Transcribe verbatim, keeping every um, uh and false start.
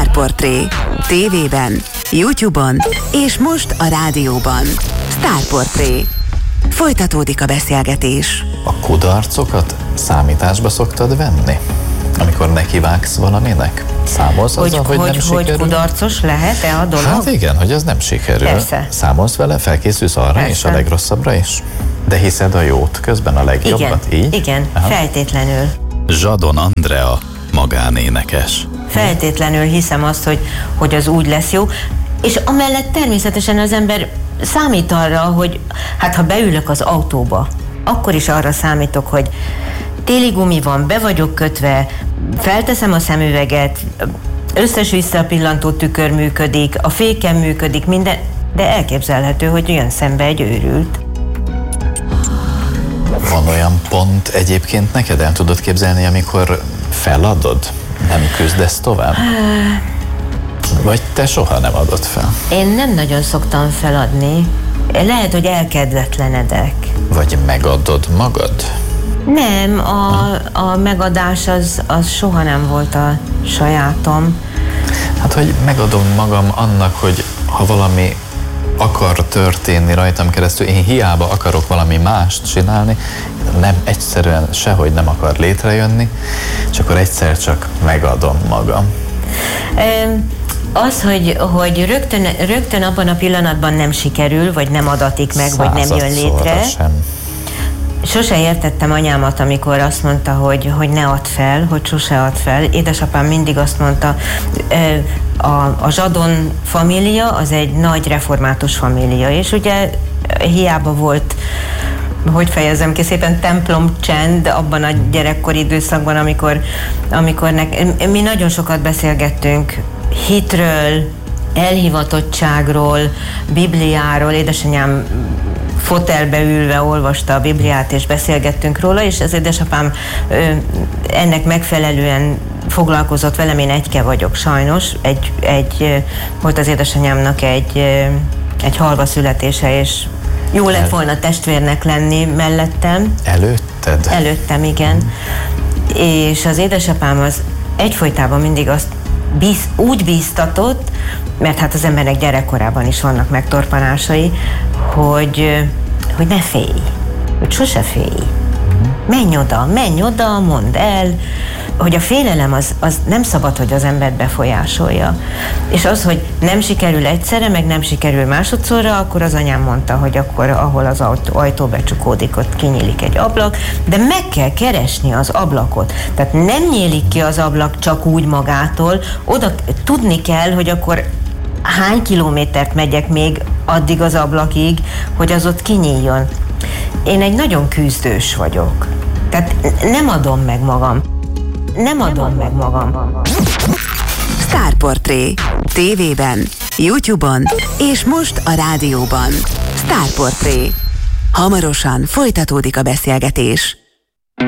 Sztárportré. Tévében, YouTube-on és most a rádióban. Sztárportré. Folytatódik a beszélgetés. A kudarcokat számításba szoktad venni? Amikor nekivágsz valaminek? Számolsz hogy, azzal, hogy, hogy nem hogy sikerül? kudarcos lehet-e a dolog? Hát igen, hogy ez nem sikerül. Persze. Számolsz vele, felkészülsz arra Persze. és a legrosszabbra is? De hiszed a jót, közben a legjobbat? Igen, Így? igen, Aha. feltétlenül. Zsadon Andrea, magánénekes. Feltétlenül hiszem azt, hogy, hogy az úgy lesz jó. És amellett természetesen az ember számít arra, hogy hát ha beülök az autóba, akkor is arra számítok, hogy téli gumi van, be vagyok kötve, felteszem a szemüveget, összes visszapillantó tükör működik, a fékem működik, minden, de elképzelhető, hogy jön szembe egy őrült. Van olyan pont egyébként neked, el tudod képzelni, amikor feladod? Nem küzdesz tovább? Vagy te soha nem adod fel? Én nem nagyon szoktam feladni. Lehet, hogy elkedvetlenedek. Vagy megadod magad? Nem, a, a megadás az, az soha nem volt a sajátom. Hát, hogy megadom magam annak, hogy ha valami akar történni rajtam keresztül, én hiába akarok valami mást csinálni, nem, egyszerűen sehogy nem akar létrejönni, és akkor egyszer csak megadom magam. Az, hogy, hogy rögtön, rögtön abban a pillanatban nem sikerül, vagy nem adatik meg, vagy nem jön létre. Sem. Sose értettem anyámat, amikor azt mondta, hogy, hogy ne add fel, hogy sose add fel. Édesapám mindig azt mondta, a, a Zsadon família az egy nagy református família, és ugye hiába volt, hogy fejezem ki szépen, templom csend abban a gyerekkori időszakban, amikor, amikor nek, mi nagyon sokat beszélgettünk hitről, elhivatottságról, Bibliáról. Édesanyám fotelbe ülve olvasta a Bibliát, és beszélgettünk róla, és az édesapám ö, ennek megfelelően foglalkozott velem. Én egyke vagyok sajnos. Egy, egy, ö, volt az édesanyámnak egy, ö, egy halva születése, és jó lett volna testvérnek lenni mellettem. Előtted? Előttem, igen. Mm. És az édesapám az egyfolytában mindig azt bíz, úgy bíztatott, mert hát az embernek gyerekkorában is vannak megtorpanásai, hogy, hogy ne félj, hogy sose félj. Menj oda, menj oda, mondd el, hogy a félelem az, az nem szabad, hogy az embert befolyásolja. És az, hogy nem sikerül egyszerre, meg nem sikerül másodszorra, akkor az anyám mondta, hogy akkor, ahol az ajtó becsukódik, ott kinyílik egy ablak, de meg kell keresni az ablakot. Tehát nem nyílik ki az ablak csak úgy magától, oda tudni kell, hogy akkor hány kilométert megyek még addig az ablakig, hogy az ott kinyíljon. Én egy nagyon küzdős vagyok. Tehát nem adom meg magam. Nem adom meg magam. Sztárportré. Tévében, YouTube-on és most a rádióban. Sztárportré. Hamarosan folytatódik a beszélgetés.